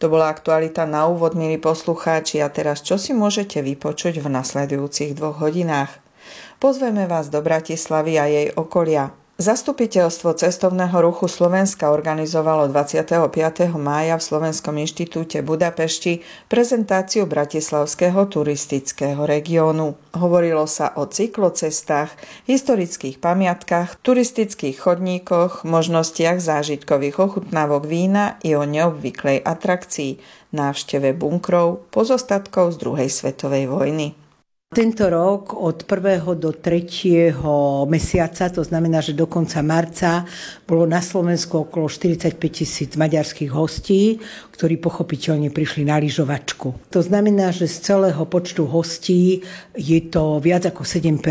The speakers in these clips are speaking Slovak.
To bola aktualita na úvod, milí poslucháči, a teraz čo si môžete vypočuť v nasledujúcich 2 hodinách? Pozveme vás do Bratislavy a jej okolia. Zastupiteľstvo cestovného ruchu Slovenska organizovalo 25. mája v Slovenskom inštitúte Budapešti prezentáciu bratislavského turistického regiónu. Hovorilo sa o cyklocestách, historických pamiatkách, turistických chodníkoch, možnostiach zážitkových ochutnávok vína i o neobvyklej atrakcii, návšteve bunkrov, pozostatkov z druhej svetovej vojny. Tento rok od 1. do 3. mesiaca, to znamená, že do konca marca, bolo na Slovensku okolo 45 000 maďarských hostí, ktorí pochopiteľne prišli na lyžovačku. To znamená, že z celého počtu hostí je to viac ako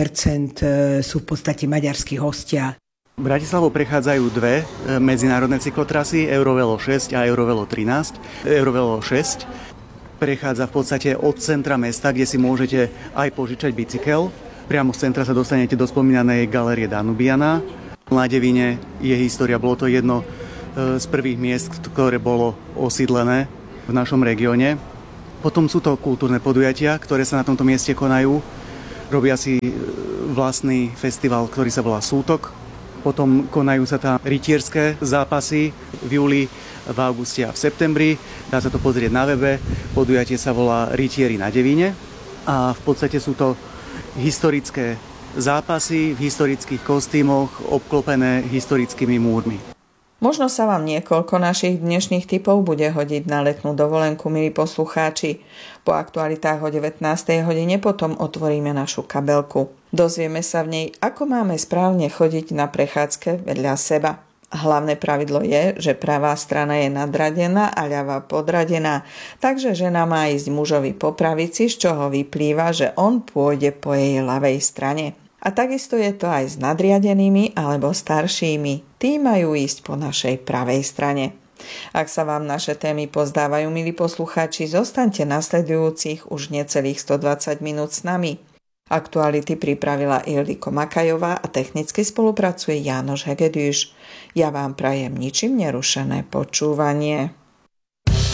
7% sú v podstate maďarskí hostia. Bratislavou prechádzajú 2 medzinárodné cyklotrasy, Eurovelo 6 a Eurovelo 13. Eurovelo 6 prechádza v podstate od centra mesta, kde si môžete aj požičať bicykel. Priamo z centra sa dostanete do spomínanej galérie Danubiana. V Mladevine je história, bolo to jedno z prvých miest, ktoré bolo osídlené v našom regióne. Potom sú to kultúrne podujatia, ktoré sa na tomto mieste konajú. Robia si vlastný festival, ktorý sa volá Sútok. Potom konajú sa tam rytierské zápasy v júli, v auguste a v septembri. Dá sa to pozrieť na webe. Podujatie sa volá Rytieri na Devíne. A v podstate sú to historické zápasy v historických kostýmoch, obklopené historickými múrmi. Možno sa vám niekoľko našich dnešných tipov bude hodiť na letnú dovolenku, milí poslucháči. Po aktualitách o 19. hodine potom otvoríme našu kabelku. Dozvieme sa v nej, ako máme správne chodiť na prechádzke vedľa seba. Hlavné pravidlo je, že pravá strana je nadradená a ľavá podradená, takže žena má ísť mužovi po pravici, z čoho vyplýva, že on pôjde po jej ľavej strane. A takisto je to aj s nadriadenými alebo staršími. Tí majú ísť po našej pravej strane. Ak sa vám naše témy pozdávajú, milí poslucháči, zostaňte nasledujúcich už necelých 120 minút s nami. Aktuality pripravila Ildiko Makajová a technicky spolupracuje Jánoš Hegedűs. Ja vám prajem ničím nerušené počúvanie.